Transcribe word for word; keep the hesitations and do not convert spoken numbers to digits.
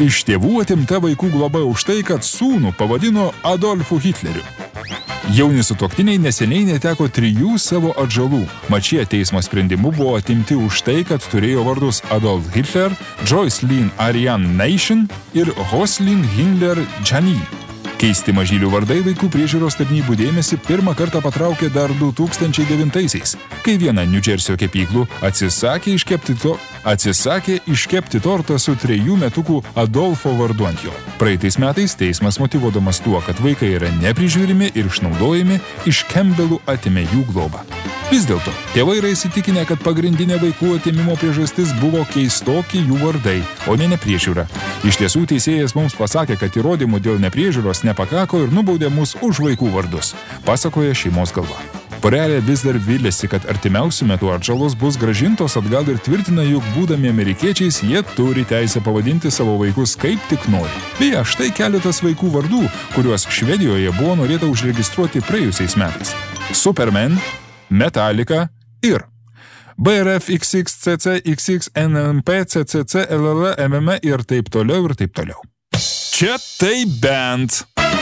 Iš tėvų atimta vaikų globa už tai, kad sūnų pavadino Adolfu Hitleriu. Jauni sutuoktiniai neseniai neteko trijų savo atžalų. Mat šie teismo sprendimu buvo atimti už tai, kad turėjo vardus Adolf Hitler, Joycelyn Ariane Nation ir Roslyn Hindler Jani. Keisti mažylių vardai vaikų priežiūros tarnybų dėmesį pirmą kartą patraukė dar du tūkstančiai devintaisiais, kai viena New Jersey kepyklų atsisakė iškepti, to, atsisakė iškepti tortą su trejų metukų Adolfo vardu ant jo. Praeitais metais teismas motyvuodamas tuo, kad vaikai yra neprižiūrimi ir išnaudojami, iš Campbellų atimė jų globą. Vis dėlto, tėvai yra įsitikinę, kad pagrindinė vaikų atėmimo priežastis buvo keistoki jų vardai, o ne nepriežiūra. Iš tiesų, teisėjas mums pasakė, kad įrodymų dėl nepriežiūros nepakako ir nubaudė mus už vaikų vardus, pasakoja šeimos galva. Porelė vis dar viliasi, kad artimiausiu metu atžalos bus grąžintos atgal ir tvirtina, jog būdami amerikiečiais, jie turi teisę pavadinti savo vaikus kaip tik nori. Beje, štai keletas vaikų vardų, kuriuos Švedijoje buvo norėta užregistruoti praėjusiais metais. Superman, Metallica ir B R F X X C C X X N M P C C C L L M M ir taip toliau ir taip toliau. Čia tai bent.